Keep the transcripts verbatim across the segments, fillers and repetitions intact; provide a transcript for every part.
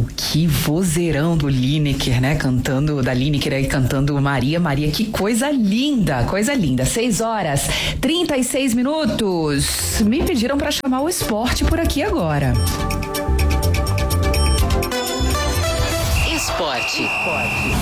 Mauro, que vozeirão do Lineker, né? Cantando, da Lineker aí cantando Maria, Maria, que coisa linda, coisa linda. seis horas, trinta e seis minutos. Me pediram para chamar o esporte por aqui agora. Esporte. Esporte.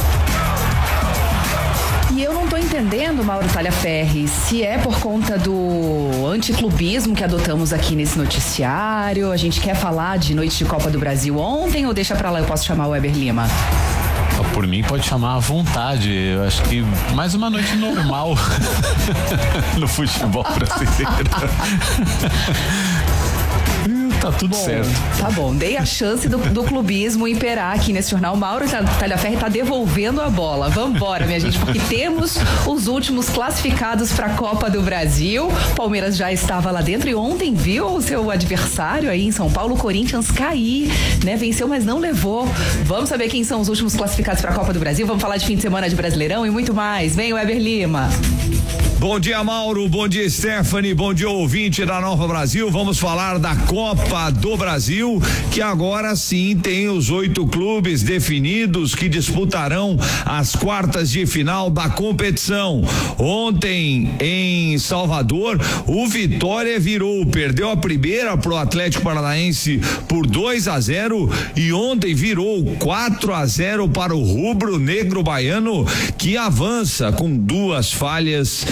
E eu não tô entendendo, Mauro Talhaferri, se é por conta do anticlubismo que adotamos aqui nesse noticiário. A gente quer falar de noite de Copa do Brasil ontem ou deixa pra lá, eu posso chamar o Weber Lima? Por mim pode chamar à vontade. Eu acho que mais uma noite normal no futebol brasileiro. Tá tudo bom, certo. Tá bom, dei a chance do, do clubismo imperar aqui nesse jornal. Mauro Talhaferri tá devolvendo a bola. Vambora, minha gente, porque temos os últimos classificados para a Copa do Brasil. Palmeiras já estava lá dentro e ontem viu o seu adversário aí em São Paulo, Corinthians, cair, né? Venceu, mas não levou. Vamos saber quem são os últimos classificados para a Copa do Brasil. Vamos falar de fim de semana de Brasileirão e muito mais. Vem, Weber Lima. Bom dia, Mauro. Bom dia, Stephanie. Bom dia, ouvinte da Nova Brasil. Vamos falar da Copa do Brasil, que agora sim tem os oito clubes definidos que disputarão as quartas de final da competição. Ontem, em Salvador, o Vitória virou, perdeu a primeira pro Atlético Paranaense por dois a zero e ontem virou quatro a zero para o rubro negro baiano, que avança com duas falhas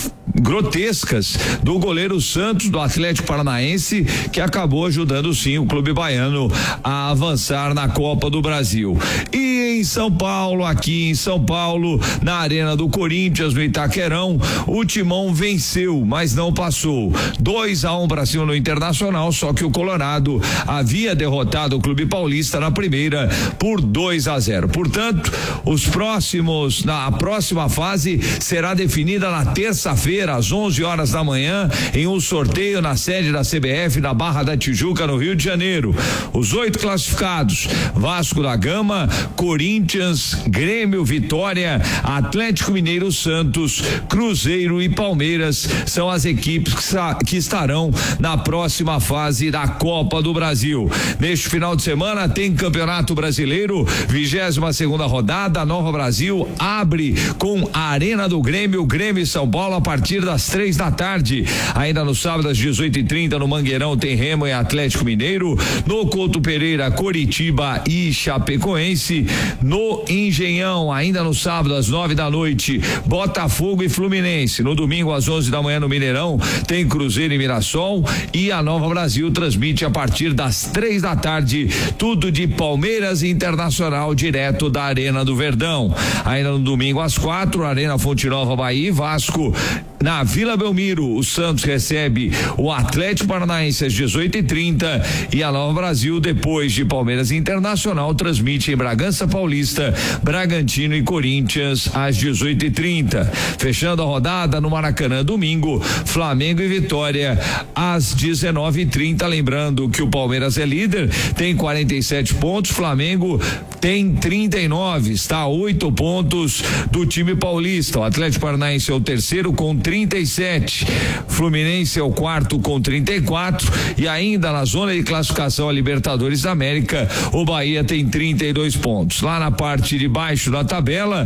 grotescas do goleiro Santos do Atlético Paranaense, que acabou ajudando sim o clube baiano a avançar na Copa do Brasil. E em São Paulo, aqui em São Paulo, na Arena do Corinthians, no Itaquerão, o Timão venceu, mas não passou. dois a um para cima no Internacional, só que o Colorado havia derrotado o Clube Paulista na primeira por dois a zero. Portanto, os próximos, na a próxima fase será definida na terça-feira, às onze horas da manhã, em um sorteio na sede da C B F na Barra da Tijuca, no Rio de Janeiro. Os oito classificados: Vasco da Gama, Corinthians, Grêmio, Vitória, Atlético Mineiro, Santos, Cruzeiro e Palmeiras são as equipes que, que estarão na próxima fase da Copa do Brasil. Neste final de semana tem Campeonato Brasileiro, vigésima segunda rodada. A Nova Brasil abre com a Arena do Grêmio, Grêmio e São Paulo a partir das três da tarde. Ainda no sábado às dezoito e trinta no Mangueirão tem Remo e Atlético Mineiro. No Couto Pereira, Coritiba e Chapecoense. No Engenhão, ainda no sábado às nove da noite, Botafogo e Fluminense. No domingo às onze da manhã no Mineirão tem Cruzeiro e Mirassol. E a Nova Brasil transmite a partir das três da tarde tudo de Palmeiras e Internacional direto da Arena do Verdão. Ainda no domingo às quatro, Arena Fonte Nova, Bahia e Vasco. Na Vila Belmiro, o Santos recebe o Atlético Paranaense às dezoito e trinta e a Nova Brasil, depois de Palmeiras Internacional, transmite em Bragança Paulista, Bragantino e Corinthians às dezoito e trinta. Fechando a rodada no Maracanã, domingo, Flamengo e Vitória às dezenove e trinta. Lembrando que o Palmeiras é líder, tem quarenta e sete pontos, Flamengo tem trinta e nove, está a oito pontos do time paulista. O Atlético Paranaense é o terceiro com trinta e sete, Fluminense é o quarto com trinta e quatro e ainda na zona de classificação a Libertadores da América, o Bahia tem trinta e dois pontos. Lá na parte de baixo da tabela,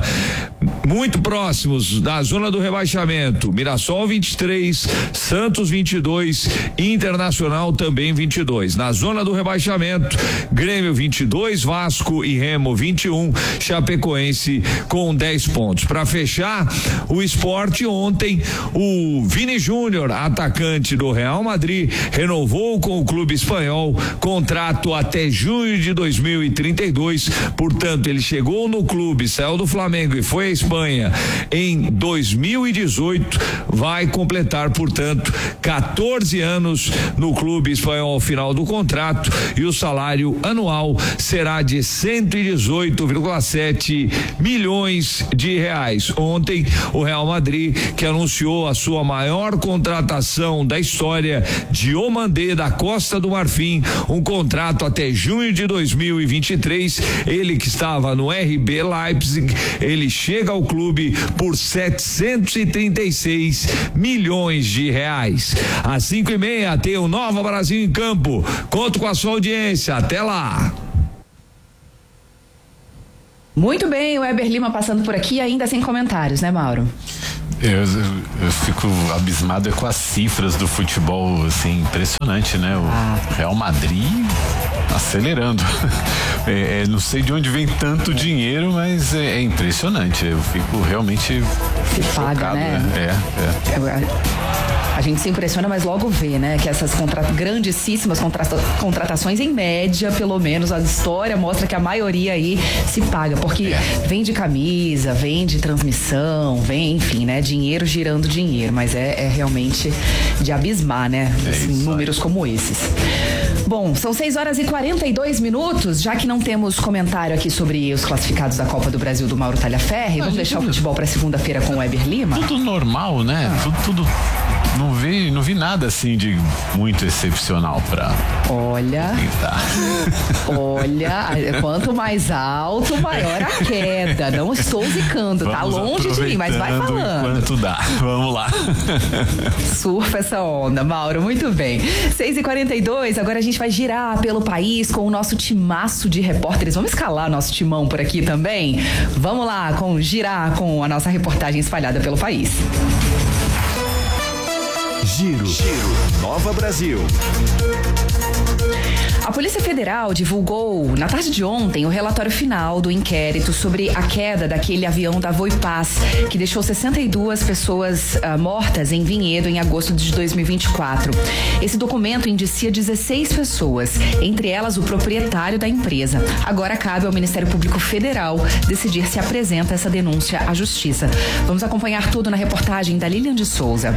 muito próximos da zona do rebaixamento, Mirassol vinte e três, Santos vinte e dois, Internacional também vinte e dois. Na zona do rebaixamento, Grêmio vinte e dois, Vasco e Remo vinte e um, Chapecoense com dez pontos. Para fechar, o Sport ontem, o Vini Júnior, atacante do Real Madrid, renovou com o clube espanhol contrato até junho de dois mil e trinta e dois. Portanto, ele chegou no clube, saiu do Flamengo e foi à Espanha em dois mil e dezoito, vai completar, portanto, quatorze anos no clube espanhol ao final do contrato e o salário anual será de cento e dezoito vírgula sete milhões de reais. Ontem, o Real Madrid, que anunciou a sua maior contratação da história, Diomandé da Costa do Marfim, um contrato até junho de dois mil e vinte e três. Ele que estava no R B Leipzig, ele chega ao clube por setecentos e trinta e seis milhões de reais. Às cinco e meia tem o Nova Brasil em campo. Conto com a sua audiência. Até lá. Muito bem, o Weber Lima passando por aqui, ainda sem comentários, né, Mauro? Eu, eu, eu fico abismado com as cifras do futebol, assim, impressionante, né? O ah. Real Madrid acelerando. É, é, não sei de onde vem tanto dinheiro, mas é, é impressionante. Eu fico realmente se chocado, paga, né? né? É, é. A gente se impressiona, mas logo vê, né? Que essas contra... grandíssimas contrata... contratações, em média, pelo menos, a história mostra que a maioria aí se paga, porque é. vende camisa, vende transmissão, vem, enfim, né? Dinheiro girando dinheiro, mas é, é realmente de abismar, né? É assim, números como esses. Bom, são seis horas e quarenta e dois minutos, já que não temos comentário aqui sobre os classificados da Copa do Brasil do Mauro Talhaferri, vamos deixar tudo, o futebol para segunda-feira com o Weber Lima? Tudo normal, né? Ah. Tudo, tudo, não vi, não vi nada assim de muito excepcional pra... Olha, olha, quanto mais alto, maior a queda. Não estou zicando, tá longe de mim, mas vai falando. Enquanto dá, vamos lá. Surfa essa onda, Mauro, muito bem. seis e quarenta e dois, agora a gente vai girar pelo país com o nosso timaço de repórteres. Vamos escalar nosso timão por aqui também? Vamos lá, com girar com a nossa reportagem espalhada pelo país. Giro, Giro, Nova Brasil. A Polícia Federal divulgou na tarde de ontem o relatório final do inquérito sobre a queda daquele avião da Voipaz, que deixou sessenta e duas pessoas uh, mortas em Vinhedo em agosto de dois mil e vinte e quatro. Esse documento indicia dezesseis pessoas, entre elas o proprietário da empresa. Agora cabe ao Ministério Público Federal decidir se apresenta essa denúncia à Justiça. Vamos acompanhar tudo na reportagem da Lilian de Souza.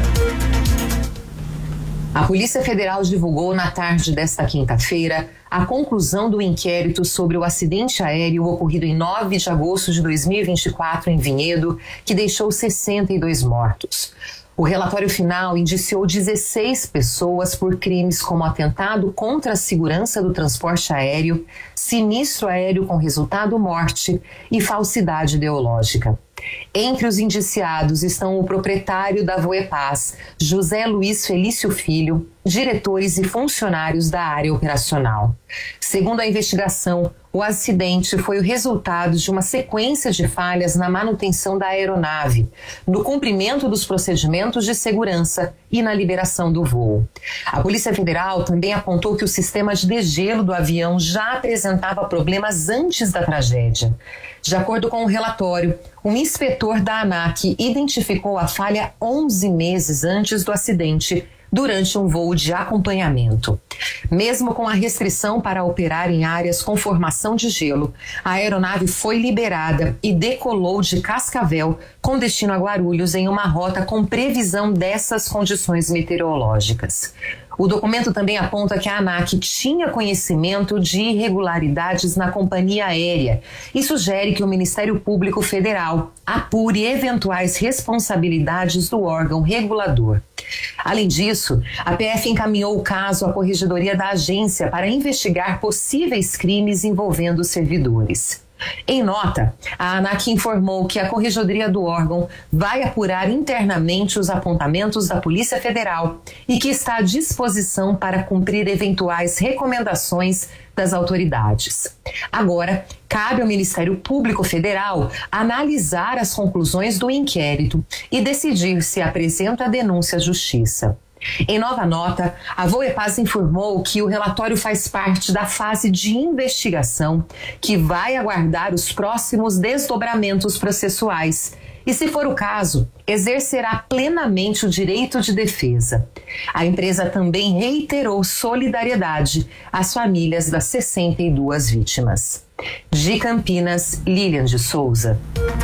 A Polícia Federal divulgou na tarde desta quinta-feira a conclusão do inquérito sobre o acidente aéreo ocorrido em nove de agosto de dois mil e vinte e quatro em Vinhedo, que deixou sessenta e dois mortos. O relatório final indiciou dezesseis pessoas por crimes como atentado contra a segurança do transporte aéreo, sinistro aéreo com resultado morte e falsidade ideológica. Entre os indiciados estão o proprietário da Voepaz, José Luiz Felício Filho, diretores e funcionários da área operacional. Segundo a investigação, o acidente foi o resultado de uma sequência de falhas na manutenção da aeronave, no cumprimento dos procedimentos de segurança e na liberação do voo. A Polícia Federal também apontou que o sistema de degelo do avião já apresentava problemas antes da tragédia. De acordo com o relatório, um inspetor da ANAC identificou a falha onze meses antes do acidente, durante um voo de acompanhamento. Mesmo com a restrição para operar em áreas com formação de gelo, a aeronave foi liberada e decolou de Cascavel com destino a Guarulhos em uma rota com previsão dessas condições meteorológicas. O documento também aponta que a ANAC tinha conhecimento de irregularidades na companhia aérea e sugere que o Ministério Público Federal apure eventuais responsabilidades do órgão regulador. Além disso, a P F encaminhou o caso à Corregedoria da agência para investigar possíveis crimes envolvendo os servidores. Em nota, a ANAC informou que a Corregedoria do órgão vai apurar internamente os apontamentos da Polícia Federal e que está à disposição para cumprir eventuais recomendações das autoridades. Agora, cabe ao Ministério Público Federal analisar as conclusões do inquérito e decidir se apresenta a denúncia à Justiça. Em nova nota, a Voepaz informou que o relatório faz parte da fase de investigação que vai aguardar os próximos desdobramentos processuais e, se for o caso, exercerá plenamente o direito de defesa. A empresa também reiterou solidariedade às famílias das sessenta e duas vítimas. De Campinas, Lilian de Souza.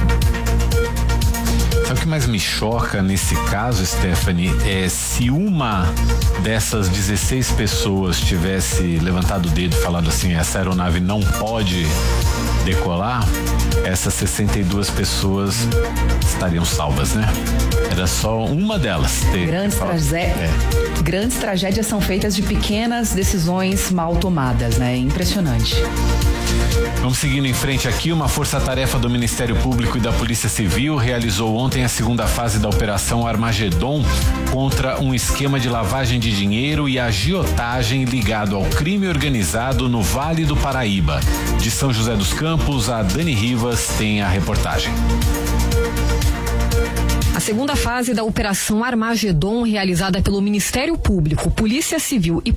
Sabe o que mais me choca nesse caso, Stephanie, é se uma dessas dezesseis pessoas tivesse levantado o dedo e falado assim, essa aeronave não pode decolar, essas sessenta e duas pessoas estariam salvas, né? Era só uma delas ter grandes, tragé- é. Grandes tragédias são feitas de pequenas decisões mal tomadas, né? Impressionante. Vamos seguindo em frente aqui. Uma força-tarefa do Ministério Público e da Polícia Civil realizou ontem a segunda fase da Operação Armagedon contra um esquema de lavagem de dinheiro e agiotagem ligado ao crime organizado no Vale do Paraíba. De São José dos Campos, a Dani Rivas tem a reportagem. A segunda fase da Operação Armagedon, realizada pelo Ministério Público, Polícia Civil e